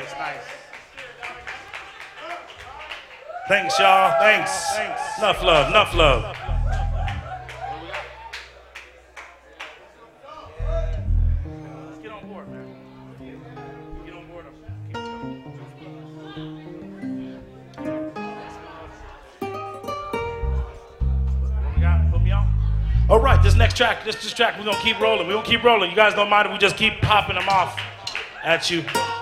nice. Thanks, y'all. Thanks. Enough love, enough love. Let's get on board, man. Get on board. What we got? Put me on. All right, this next track, this track, we're gonna keep rolling. We're gonna keep rolling. You guys don't mind if we just keep popping them off at you.